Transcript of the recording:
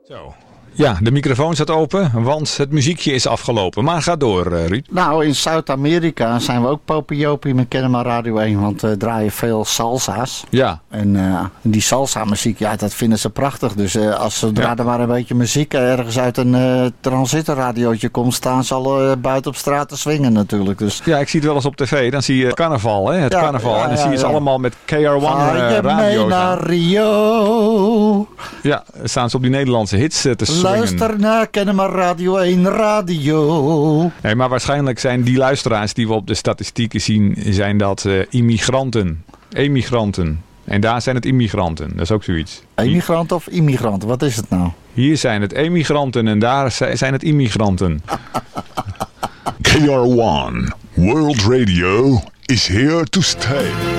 Zo. Ja, de microfoon staat open, want het muziekje is afgelopen. Maar ga door, Ruud. Nou, in Zuid-Amerika zijn we ook popiopie met Kennemer Radio 1, want we draaien veel salsa's. Ja. En die salsa-muziek, ja, dat vinden ze prachtig. Dus als zodra er maar een beetje muziek ergens uit een transistorradiootje komt, staan ze al buiten op straat te swingen natuurlijk. Dus. Ja, ik zie het wel eens op tv. Dan zie je carnaval, hè? Het carnaval. En dan zie je ze allemaal met KR1 radio's naar Rio. Ja, dan staan ze op die Nederlandse hits te swingen. Luister naar Kennemer Radio 1 radio. Nee, maar waarschijnlijk zijn die luisteraars die we op de statistieken zien, zijn dat immigranten. Emigranten. En daar zijn het immigranten. Dat is ook zoiets. Emigrant of immigrant? Wat is het nou? Hier zijn het emigranten en daar zijn het immigranten. KR1 World Radio is here to stay.